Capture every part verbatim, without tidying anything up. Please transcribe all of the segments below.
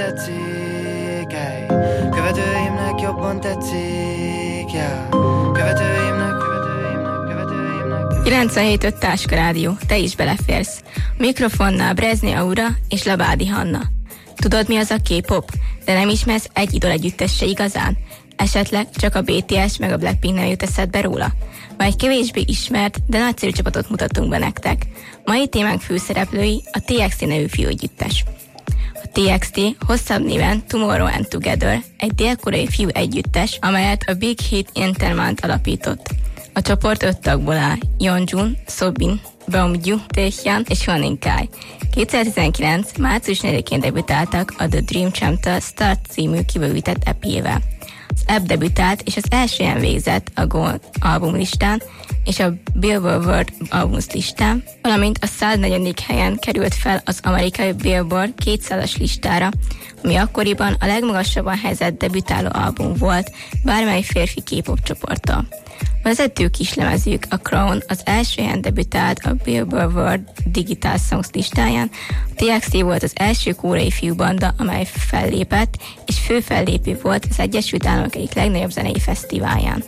tetszik, ej. Követőimnek jobban tetszik, yeah. Követőimnek, követőimnek, követőimnek. kilencvenhét öt Táska Rádió, te is beleférsz. Mikrofonnál Brezni Aura és Labádi Hanna. Tudod, mi az a K-pop? De nem ismersz egy idol együttes se igazán? Esetleg csak a bé té es meg a Blackpink nem jut eszedbe róla? Vagy egy kevésbé ismert, de nagyszerű csapatot mutatunk be nektek. Mai témánk főszereplői a té iksz té nevű fiúegyüttes. A té iksz té hosszabb néven Tomorrow and Together, egy dél-koreai fiú együttes, amelyet a Big Hit Entertainment alapított. A csoport öt tagból áll: Yeonjun, Sobin, Beomgyu, Taehyun és Hwaning Kai. kétezer-tizenkilenc. március negyedikén debütáltak a The Dream Chapter Start című kibővített é pével. Az é pé debütált, és az első helyen végzett a Gold albumlistán és a Billboard World Albums listán, valamint a száznegyedik helyen került fel az amerikai Billboard kétszázas listára, ami akkoriban a legmagasabban helyezett debütáló album volt bármely férfi K-pop csoporttól. A vezető kislemezük, a Crown, az első helyen debütált a Billboard World Digital Songs listáján. A té iksz té volt az első koreai fiúbanda, amely fellépett, és fő fellépő volt az Egyesült Államok egyik legnagyobb zenei fesztiválján.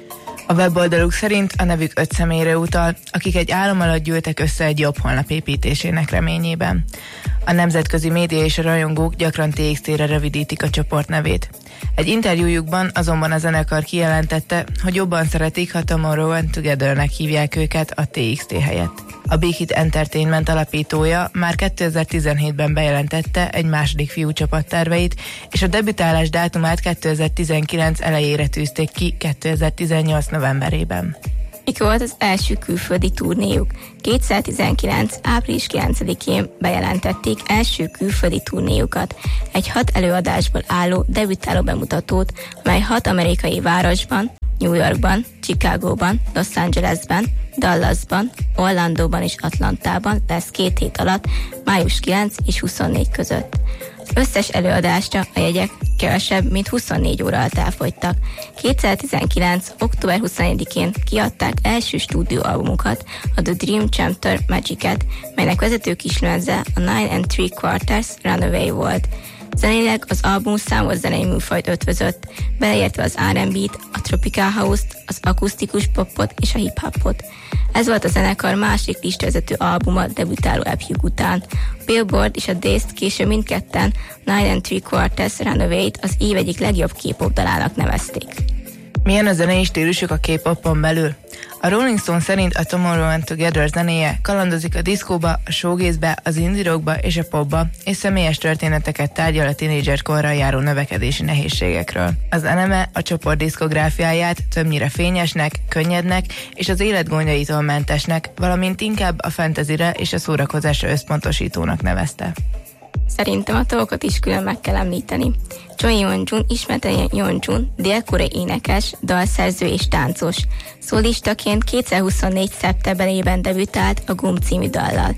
A weboldaluk szerint a nevük öt személyre utal, akik egy álom alatt gyűltek össze egy jobb holnap építésének reményében. A nemzetközi média és a rajongók gyakran té iksz té-re rövidítik a csoport nevét. Egy interjújukban azonban a zenekar kijelentette, hogy jobban szeretik, ha Tomorrow and Together-nek hívják őket a té iksz té helyett. A Big Hit Entertainment alapítója már kétezer-tizenhétben bejelentette egy második fiúcsapat terveit, és a debütálás dátumát kétezer-tizenkilenc elejére tűzték ki kétezer-tizennyolc novemberében. Mik volt az első külföldi turnéjuk? kétezer-tizenkilenc. április kilencedikén bejelentették első külföldi turnéjukat, egy hat előadásból álló debütáló bemutatót, mely hat amerikai városban, New Yorkban, Chicagóban, Los Angelesben, Dallasban, Orlandóban és Atlantában lesz két hét alatt, május kilencedike és huszonnégyedike között. Az összes előadásra a jegyek kevesebb, mint huszonnégy óra alatt elfogytak. kétezer-tizenkilenc. október huszonegyedikén kiadták első stúdióalbumukat, a The Dream Chapter Magic-et, melynek vezető kislemeze a Nine and Three Quarters Runaway volt. Zeneileg az album számos zenei műfajt ötvözött, beleértve az er and bé-t, a tropical house-t, az akusztikus popot és a hip-hopot. Ez volt a zenekar második listavezető albuma debütáló é péjük után. A Billboard és a Dazed később mindketten Nine and Three Quarters Runaway-t az év egyik legjobb K-pop dalának nevezték. Milyen a zenei stílusuk a K-popon belül? A Rolling Stone szerint a Tomorrow and Together zenéje kalandozik a diszkóba, a showgaze-be, az indie rockba és a popba, és személyes történeteket tárgyal a tínédzser korral járó növekedési nehézségekről. Az eleme a csoport diszkográfiáját többnyire fényesnek, könnyednek és az életgondjaitól mentesnek, valamint inkább a fantasyre és a szórakozásra összpontosítónak nevezte. Szerintem a dolgokat is külön meg kell említeni. Choi Yeonjun, ismerten Yeonjun, dél-koreai énekes, dalszerző és táncos. Szólistaként kétezer-huszonnégy. szeptemberében debütált a Gum című dallal.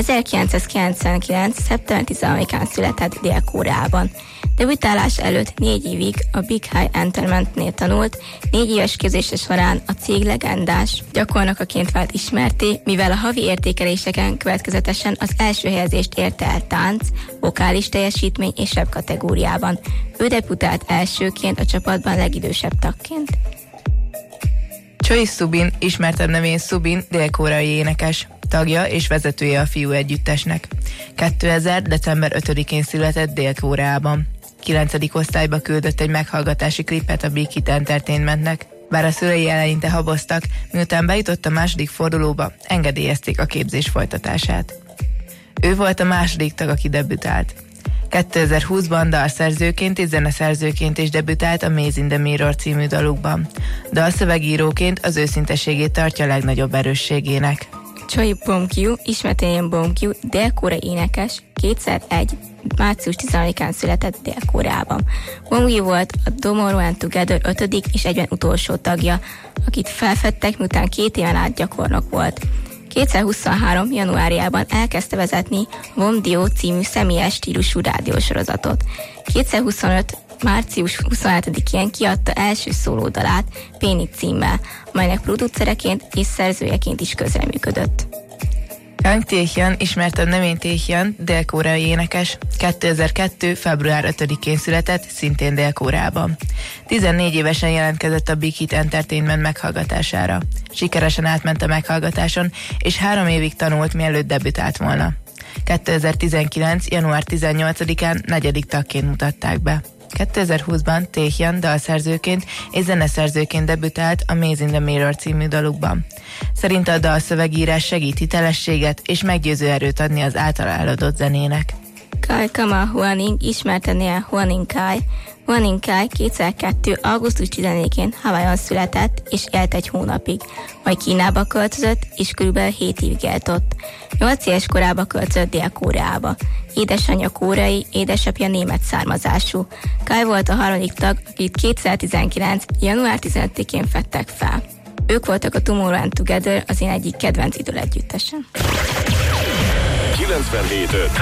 ezerkilencszázkilencvenkilenc. szeptember tizenharmadikán született Dél-Koreában. Debütálás előtt négy évig a Big Hit Entertainmentnél tanult, négy éves képzése során a cég legendás gyakornokaként vált ismerté, mivel a havi értékeléseken következetesen az első helyezést érte el tánc, vokális teljesítmény és rap kategóriában. Ő debütált elsőként a csapatban legidősebb tagként. Choi Subin, ismertebb nevén Subin, dél-koreai énekes, tagja és vezetője a fiú együttesnek. kétezer. december ötödikén született Dél-Koreában. kilencedik osztályba küldött egy meghallgatási klipet a Big Hit Entertainmentnek. Bár a szülei eleinte haboztak, miután bejutott a második fordulóba, engedélyezték a képzés folytatását. Ő volt a második tag, aki debütált. kétezer-húszban dalszerzőként és zeneszerzőként is debütált a Maze in the Mirror című dalukban. Dalszövegíróként az őszinteségét tartja legnagyobb erősségének. Choi Beomgyu, ismerten Beomgyu, dél-koreai énekes, kétezer-egy. március tizenharmadikán született Dél-Koreában. Beomgyu volt a Tomorrow and Together ötödik és egyben utolsó tagja, akit felfedtek, miután két éven át gyakornok volt. kétezer-huszonhárom. januárjában elkezdte vezetni a Vomdio című személyes stílusú rádiósorozatot. kétezer-huszonöt. március huszonhetedikén kiadta első szólódalát Péni címmel, amelynek producereként és szerzőjeként is közreműködött. Kang Tae-hyun, ismertebb nevén Tae-hyun, dél-koreai énekes, kétezer-kettő. február ötödikén született, szintén Dél-Koreában. tizennégy évesen jelentkezett a Big Hit Entertainment meghallgatására. Sikeresen átment a meghallgatáson, és három évig tanult, mielőtt debütált volna. kétezer-tizenkilenc. január tizennyolcadikán negyedik tagként mutatták be. kétezer-húszban Tae-hyun dalszerzőként és zeneszerzőként debütált a Maze in the Mirror című dalukban. Szerinte a dalszövegírás segít hitelességet és meggyőző erőt adni az általa eladott zenének. Kai Kama Huaning, ismertenél Huaning Kai. Huaning Kai kétezer-kettő. augusztus tizennégyedikén Hawaiion született és élt egy hónapig, majd Kínába költözött és körülbelül hét évig élt ott. nyolc éves korában költözött Dél-Koreába. Édesanyja koreai, édesapja német származású. Kai volt a harmadik tag, akit kétezer-tizenkilenc. január tizenötödikén fedtek fel. Ők voltak a Tomorrowland Together, az én egyik kedvenc idol együttesem. kilencvenhét